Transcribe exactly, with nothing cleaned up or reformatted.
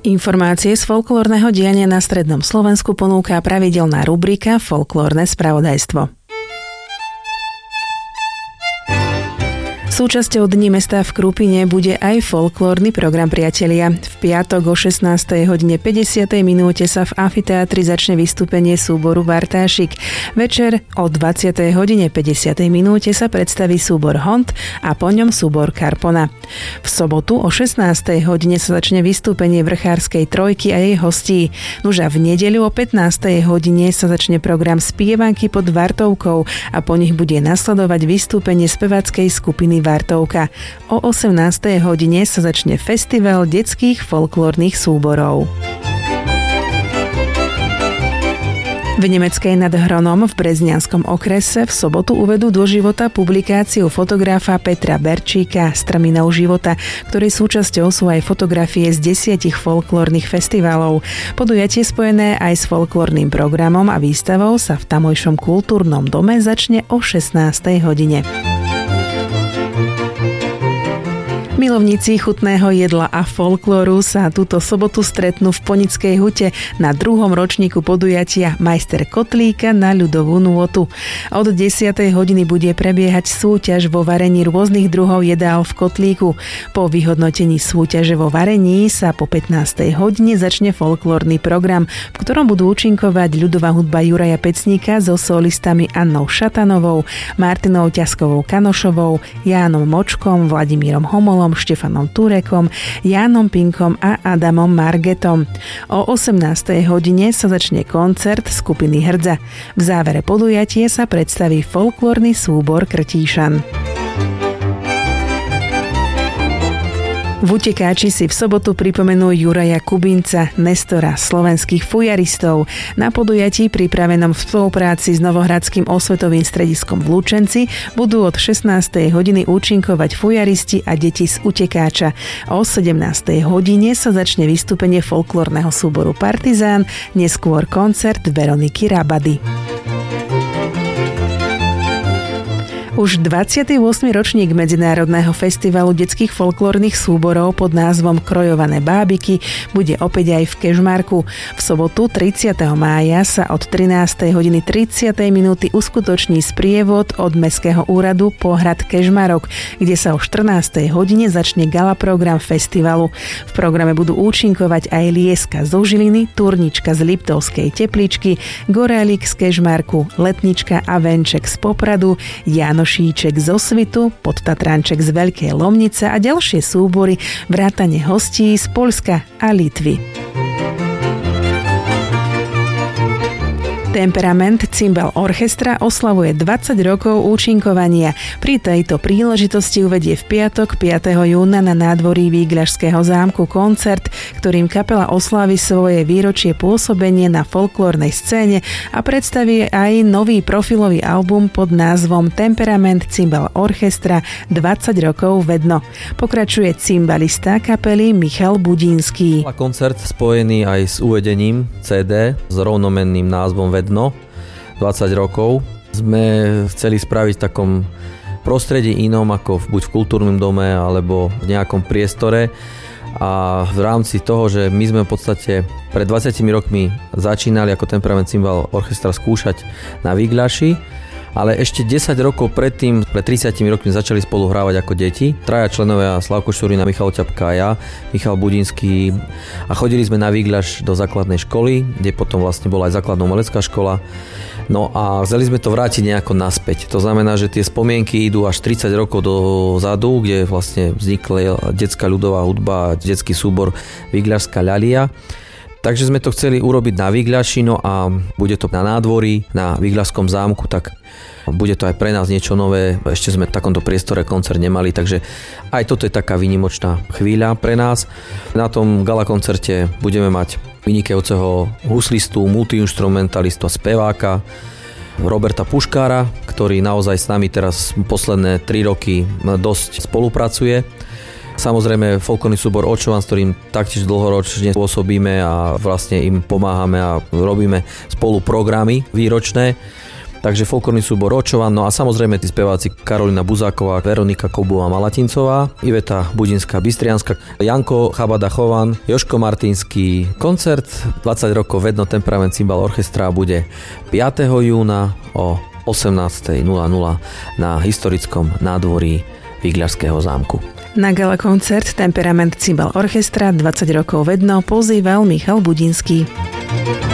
Informácie z folklórneho diania na strednom Slovensku ponúka pravidelná rubrika Folklórne spravodajstvo. Súčasťou Dní mesta v Krupine bude aj folklórny program, priatelia. V piatok o šestnástej hodine päťdesiatej minúte sa v amfiteátri začne vystúpenie súboru Bartášik. Večer o dvadsiatej hodine päťdesiatej minúte sa predstaví súbor Hont a po ňom súbor Karpona. V sobotu o šestnástej hodine sa začne vystúpenie vrchárskej trojky a jej hostí. Nuž a v nedeľu o pätnástej hodine sa začne program Spievanky pod Vartovkou a po nich bude nasledovať vystúpenie speváckej skupiny Vartovka. O osemnástej hodine sa začne festival detských folklórnych súborov. V Nemeckej nad Hronom v Brezňanskom okrese v sobotu uvedú do života publikáciu fotografa Petra Berčíka Strminou života, ktorej súčasťou sú aj fotografie z desiatich folklórnych festivalov. Podujatie spojené aj s folklórnym programom a výstavou sa v tamojšom kultúrnom dome začne o šestnástej hodine. Milovníci chutného jedla a folklóru sa túto sobotu stretnú v Ponickej hute na druhom ročníku podujatia Majster kotlíka na ľudovú nôtu. Od desiatej hodiny bude prebiehať súťaž vo varení rôznych druhov jedál v kotlíku. Po vyhodnotení súťaže vo varení sa po pätnástej hodine začne folklórny program, v ktorom budú účinkovať ľudová hudba Juraja Pecníka so solistami Annou Šatanovou, Martinou Ťaskovou Kanošovou, Jánom Močkom, Vladimírom Homolom, Štefanom Turekom, Jánom Pinkom a Adamom Margetom. O osemnástej hodine sa začne koncert skupiny Hrdza. V závere podujatie sa predstaví folklórny súbor Krtíšan. V Utekáči si v sobotu pripomenú Juraja Kubinca, nestora slovenských fujaristov. Na podujatí pripravenom v spolupráci s Novohradským osvetovým strediskom v Lučenci budú od šestnástej hodiny účinkovať fujaristi a deti z Utekáča. O sedemnástej hodine sa začne vystúpenie folklórneho súboru Partizán, neskôr koncert Veroniky Rabady. Už dvadsiaty ôsmy ročník Medzinárodného festivalu detských folklórnych súborov pod názvom Krojované bábiky bude opäť aj v Kežmarku. V sobotu tridsiateho mája sa od trinástej hodiny tridsiatej minúty uskutoční sprievod od Mestského úradu po hrad Kežmarok, kde sa o štrnástej hodine začne gala program festivalu. V programe budú účinkovať aj Lieska zo Žiliny, Turnička z Liptovskej Tepličky, Gorelik z Kežmarku, Letnička a Venček z Popradu, Jano Šíček zo Svitu, Podtatranček z Veľkej Lomnice a ďalšie súbory vrátane hostí z Poľska a Litvy. Temperament Cymbal Orchestra oslavuje dvadsať rokov účinkovania. Pri tejto príležitosti uvedie v piatok piateho júna na nádvorí Vígľašského zámku koncert, ktorým kapela oslávi svoje výročie pôsobenie na folklórnej scéne a predstaví aj nový profilový album pod názvom Temperament Cymbal Orchestra dvadsať rokov vedno. Pokračuje cymbalista kapely Michal Budínský. Koncert spojený aj s uvedením cé dé s rovnomenným názvom Vedno dvadsať rokov. Sme chceli spraviť v takom prostredí inom ako buď v kultúrnom dome alebo v nejakom priestore a v rámci toho, že my sme v podstate pred dvadsiatimi rokmi začínali ako Temperament Cymbal Orchestra skúšať na Vígľaši, ale ešte desať rokov predtým, pred tridsiatimi rokmi začali spolu hrávať ako deti. Traja členovia, Slavko Štúrina, Michal Ťapka a ja, Michal Budinský, a chodili sme na Vígľaš do základnej školy, kde potom vlastne bola aj základná umelecká škola. No a chceli sme to vrátiť nejako naspäť. To znamená, že tie spomienky idú až tridsať rokov dozadu, kde vlastne vznikla detská ľudová hudba, detský súbor Vígľašská ľalia. Takže sme to chceli urobiť na Vígľaši, no a bude to na nádvorí, na Vígľašskom zámku, tak bude to aj pre nás niečo nové. Ešte sme v takomto priestore koncert nemali, takže aj toto je taká výnimočná chvíľa pre nás. Na tom gala koncerte budeme mať vynikajúceho huslistu, multiinstrumentalistu a speváka Roberta Puškára, ktorý naozaj s nami teraz posledné tri roky dosť spolupracuje. Samozrejme folklórny súbor Očovan, s ktorým taktiež dlhoročne pôsobíme a vlastne im pomáhame a robíme spolu programy výročné. Takže folklórny súbor Ročovan, no a samozrejme tí speváci Karolina Buzáková, Veronika Kobová Malatincová, Iveta Budinská Bystrianska, Janko Chabada Chovan, Joško Martinský. Koncert dvadsať rokov Vedno Temperament Cymbal Orchestra bude piateho júna o osemnástej nula nula na historickom nádvorí Vigľarského zámku. Na gala koncert Temperament Cymbal Orchestra dvadsať rokov Vedno pozýval Michal Budinský.